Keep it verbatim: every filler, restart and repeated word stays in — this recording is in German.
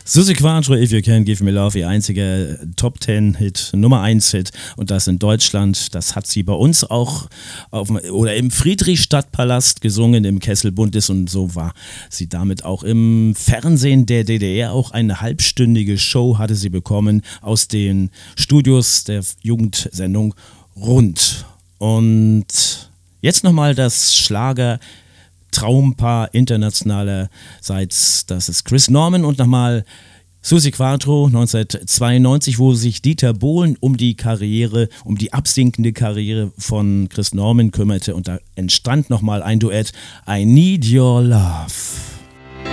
Susi Quatro, If You Can Give Me Love, ihr einziger Top Ten Hit, Nummer eins Hit, und das in Deutschland. Das hat sie bei uns auch auf, oder im Friedrichstadtpalast gesungen, im Kessel Buntes, und so war sie damit auch im Fernsehen der D D R. Auch eine halbstündige Show hatte sie bekommen aus den Studios der Jugendsendung Rund. Und jetzt nochmal das Schlager Traumpaar internationalerseits, das ist Chris Norman und nochmal Susi Quatro neunzehnhundertzweiundneunzig, wo sich Dieter Bohlen um die Karriere, um die absinkende Karriere von Chris Norman kümmerte, und da entstand nochmal ein Duett, I Need Your Love.